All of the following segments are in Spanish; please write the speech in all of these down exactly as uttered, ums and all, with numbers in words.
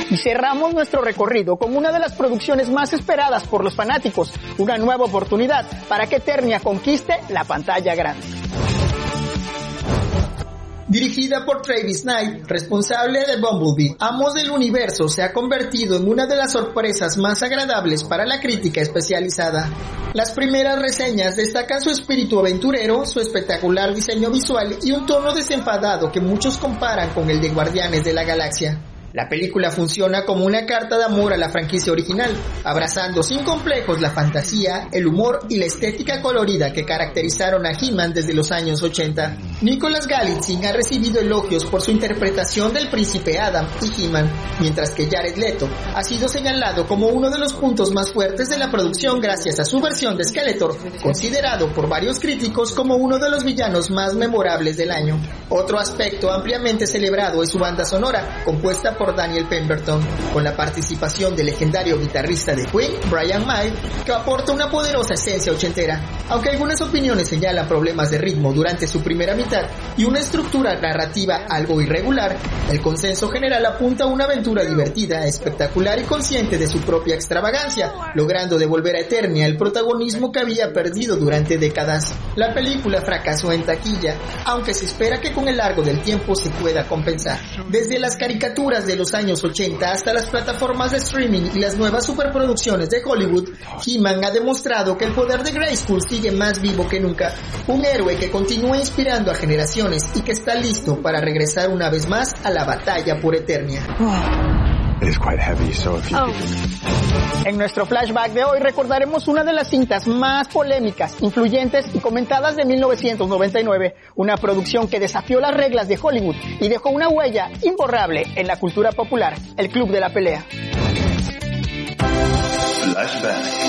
Y cerramos nuestro recorrido con una de las producciones más esperadas por los fanáticos, una nueva oportunidad para que Eternia conquiste la pantalla grande. Dirigida por Travis Knight, responsable de Bumblebee, Amos del Universo se ha convertido en una de las sorpresas más agradables para la crítica especializada. Las primeras reseñas destacan su espíritu aventurero, su espectacular diseño visual y un tono desenfadado que muchos comparan con el de Guardianes de la Galaxia. La película funciona como una carta de amor a la franquicia original, abrazando sin complejos la fantasía, el humor y la estética colorida que caracterizaron a He-Man desde los años ochenta. Nicholas Galitzine ha recibido elogios por su interpretación del príncipe Adam y He-Man, mientras que Jared Leto ha sido señalado como uno de los puntos más fuertes de la producción gracias a su versión de Skeletor, considerado por varios críticos como uno de los villanos más memorables del año. Otro aspecto ampliamente celebrado es su banda sonora, compuesta por Daniel Pemberton, con la participación del legendario guitarrista de Queen, Brian May, que aporta una poderosa esencia ochentera. Aunque algunas opiniones señalan problemas de ritmo durante su primera mitad y una estructura narrativa algo irregular, el consenso general apunta a una aventura divertida, espectacular y consciente de su propia extravagancia, logrando devolver a Eternia el protagonismo que había perdido durante décadas. La película fracasó en taquilla, aunque se espera que con el largo del tiempo se pueda compensar. Desde las caricaturas de los años ochenta hasta las plataformas de streaming y las nuevas superproducciones de Hollywood, He-Man ha demostrado que el poder de Grayskull sigue más vivo que nunca, un héroe que continúa inspirando a generaciones y que está listo para regresar una vez más a la batalla por Eternia. It is quite heavy, so if you oh. En nuestro flashback de hoy recordaremos una de las cintas más polémicas, influyentes y comentadas de mil novecientos noventa y nueve, una producción que desafió las reglas de Hollywood y dejó una huella imborrable en la cultura popular, El Club de la Pelea. Flashback.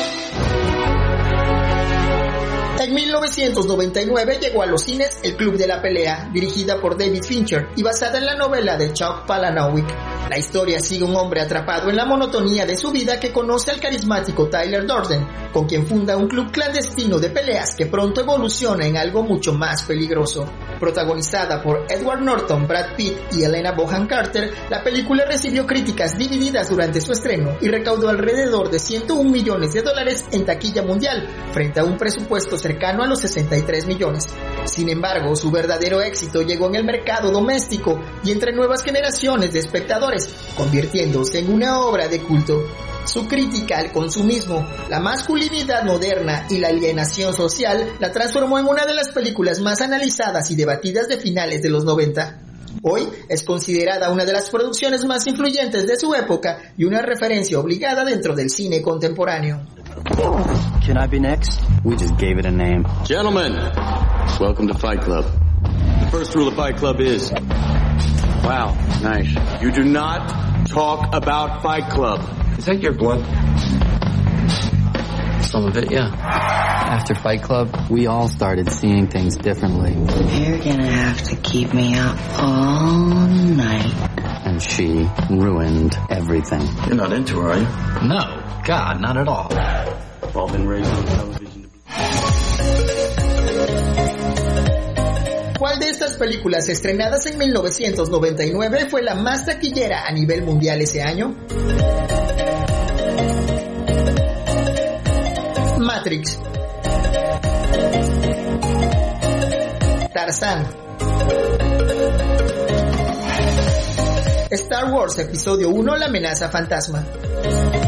En mil novecientos noventa y nueve llegó a los cines El Club de la Pelea, dirigida por David Fincher y basada en la novela de Chuck Palahniuk. La historia sigue a un hombre atrapado en la monotonía de su vida que conoce al carismático Tyler Durden, con quien funda un club clandestino de peleas que pronto evoluciona en algo mucho más peligroso. Protagonizada por Edward Norton, Brad Pitt y Helena Bonham Carter, la película recibió críticas divididas durante su estreno y recaudó alrededor de ciento un millones de dólares en taquilla mundial, frente a un presupuesto cercano a los sesenta y tres millones. Sin embargo, su verdadero éxito llegó en el mercado doméstico y entre nuevas generaciones de espectadores, convirtiéndose en una obra de culto. Su crítica al consumismo, la masculinidad moderna y la alienación social la transformó en una de las películas más analizadas y debatidas de finales de los noventa. Hoy es considerada una de las producciones más influyentes de su época y una referencia obligada dentro del cine contemporáneo. Can I be next? We just gave it a name. Gentlemen, welcome to Fight Club. The first rule of Fight Club is, wow, nice. You do not talk about Fight Club. Is that your blood? Some of it, yeah. After Fight Club, we all started seeing things differently. You're gonna have to keep me up all night. And she ruined everything. You're not into her, are you? No, God, not at all. We've all been raised on television. ¿Cuál de estas películas estrenadas en mil novecientos noventa y nueve fue la más taquillera a nivel mundial ese año? Matrix, Tarzán, Star Wars Episodio uno, La amenaza fantasma.